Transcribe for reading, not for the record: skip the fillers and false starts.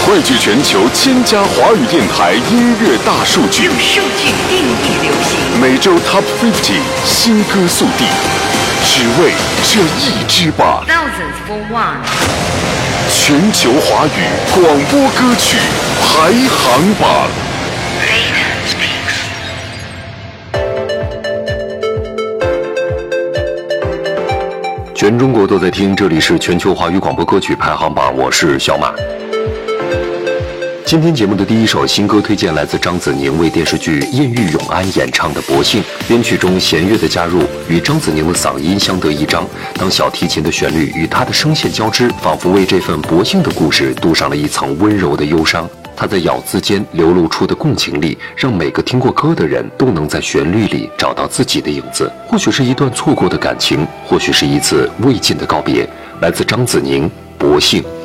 汇聚全球1000家华语电台音乐大数据， 用数据定义流行。 每周 Top 50新歌速递，只为这一支吧。 Thousands for one。 全球华语广播歌曲排行榜。全中国都在听，这里是全球华语广播歌曲排行榜，我是小马。今天节目的第一首新歌推荐来自张子宁为电视剧《艳遇永安》演唱的《薄幸》，编曲中弦乐的加入与张子宁的嗓音相得益彰，当小提琴的旋律与他的声线交织，仿佛为这份薄幸的故事镀上了一层温柔的忧伤。他在咬字间流露出的共情力，让每个听过歌的人都能在旋律里找到自己的影子。或许是一段错过的感情，或许是一次未尽的告别。来自张子宁《薄幸》。